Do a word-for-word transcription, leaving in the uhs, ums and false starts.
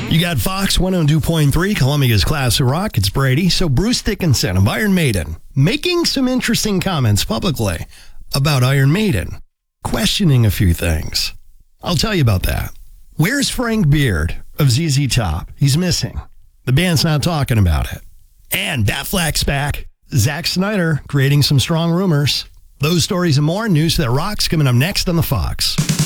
You got Fox one oh two point three, Columbia's Classic Rock. It's Brady. So Bruce Dickinson of Iron Maiden making some interesting comments publicly about Iron Maiden, questioning a few things. I'll tell you about that. Where's Frank Beard of Z Z Top? He's missing. The band's not talking about it. And Batfleck's back. Zack Snyder creating some strong rumors. Those stories and more news that rocks coming up next on the Fox.